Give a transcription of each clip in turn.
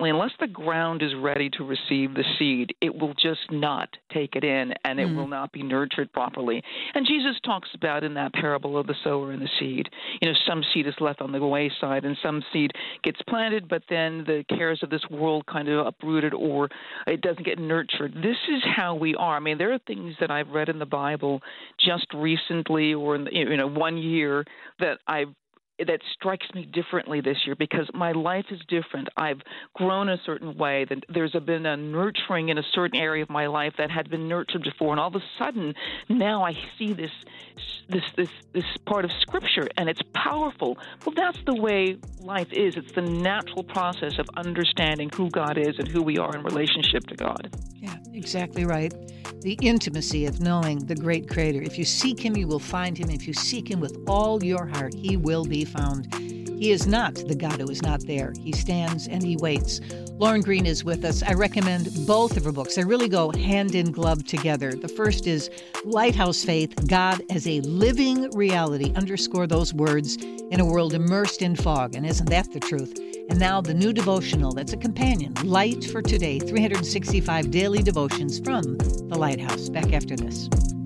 differently. Unless the ground is ready to receive the seed, it will just not take it in, and it will not be nurtured properly. And Jesus talks about in that parable of the sower and the seed. Some seed is left on the wayside, and some seed gets planted, but then the cares of this world kind of uprooted, or it doesn't get nurtured. This is how we are. I mean, there are things that I've read in the Bible just recently, or in 1 year, that strikes me differently this year because my life is different. I've grown a certain way. There's been a nurturing in a certain area of my life that had been nurtured before, and all of a sudden now I see this part of Scripture, and it's powerful. Well, that's the way life is. It's the natural process of understanding who God is and who we are in relationship to God. Yeah, exactly right. The intimacy of knowing the great Creator. If you seek Him, you will find Him. If you seek Him with all your heart, He will be found. He is not the God who is not there. He stands and He waits. Lauren Green is with us. I recommend both of her books. They really go hand in glove together. The first is Lighthouse Faith, God as a Living Reality. Underscore those words, in a world immersed in fog. And isn't that the truth? And now the new devotional that's a companion, Light for Today, 365 daily devotions from the Lighthouse. Back after this.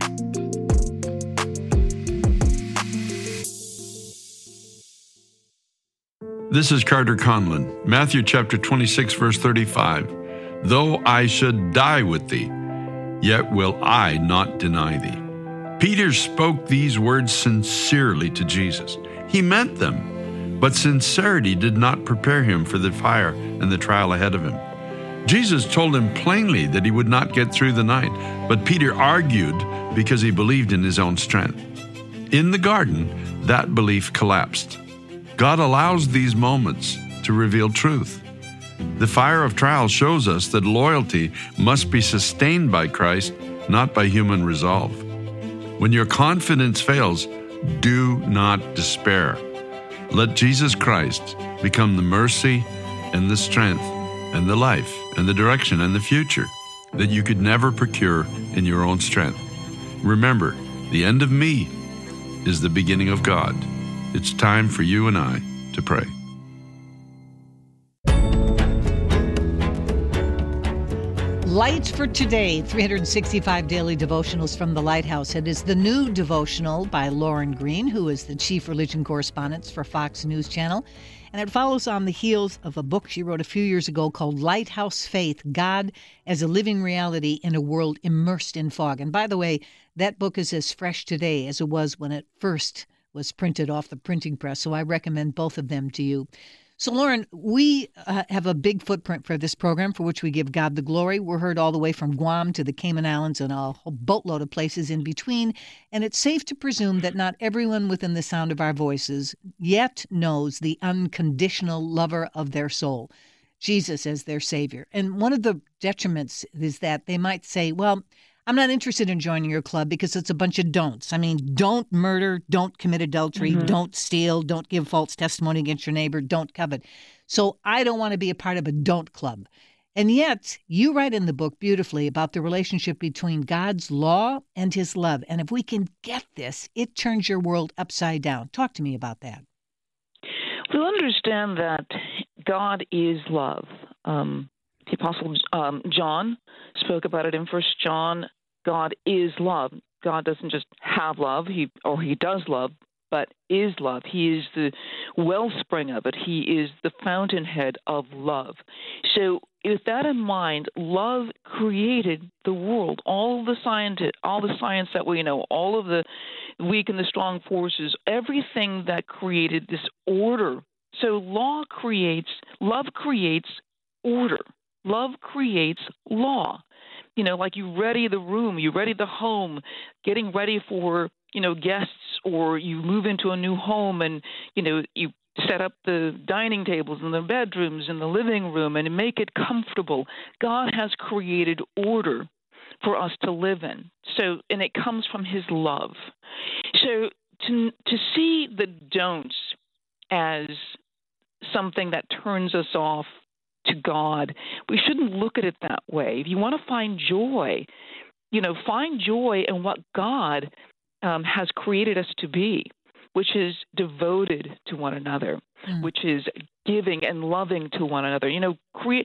This is Carter Conlon. Matthew chapter 26, verse 35. Though I should die with thee, yet will I not deny thee. Peter spoke these words sincerely to Jesus. He meant them, but sincerity did not prepare him for the fire and the trial ahead of him. Jesus told him plainly that he would not get through the night, but Peter argued because he believed in his own strength. In the garden, that belief collapsed. God allows these moments to reveal truth. The fire of trial shows us that loyalty must be sustained by Christ, not by human resolve. When your confidence fails, do not despair. Let Jesus Christ become the mercy and the strength and the life and the direction and the future that you could never procure in your own strength. Remember, the end of me is the beginning of God. It's time for you and I to pray. Light for Today, 365 daily devotionals from the Lighthouse. It is the new devotional by Lauren Green, who is the chief religion correspondent for Fox News Channel. And it follows on the heels of a book she wrote a few years ago called Lighthouse Faith, God as a Living Reality in a World Immersed in Fog. And by the way, that book is as fresh today as it was when it first was printed off the printing press, so I recommend both of them to you. So, Lauren, we have a big footprint for this program, for which we give God the glory. We're heard all the way from Guam to the Cayman Islands and a whole boatload of places in between, and it's safe to presume that not everyone within the sound of our voices yet knows the unconditional lover of their soul, Jesus as their Savior. And one of the detriments is that they might say, well, I'm not interested in joining your club because it's a bunch of don'ts. I mean, don't murder, don't commit adultery, don't steal, don't give false testimony against your neighbor, don't covet. So I don't want to be a part of a don't club. And yet, you write in the book beautifully about the relationship between God's law and His love. And if we can get this, it turns your world upside down. Talk to me about that. We'll understand that God is love. The Apostle John spoke about it in 1 John. God is love. God doesn't just have love, He does love, but is love. He is the wellspring of it. He is the fountainhead of love. So with that in mind, love created the world. All the science that we know, all of the weak and the strong forces, everything that created this order. So love creates order. Love creates law. Like you ready the room, you ready the home, getting ready for, guests, or you move into a new home and, you set up the dining tables and the bedrooms and the living room and make it comfortable. God has created order for us to live in. So, and it comes from His love. So to see the don'ts as something that turns us off to God, we shouldn't look at it that way. If you want to find joy, find joy in what God has created us to be, which is devoted to one another, which is giving and loving to one another.